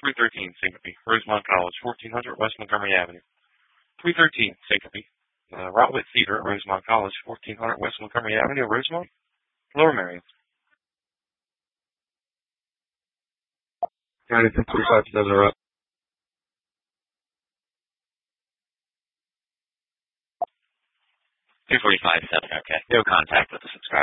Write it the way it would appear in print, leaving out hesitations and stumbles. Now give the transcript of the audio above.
313 Syncope, Rosemont College, 1400 West Montgomery Avenue. 313 Syncope, Rotwitt Theater at Rosemont College, 1400 West Montgomery Avenue, Rosemont, Lower Merion. 45 doesn't interrupt. 245.7, okay. No contact with the subscriber.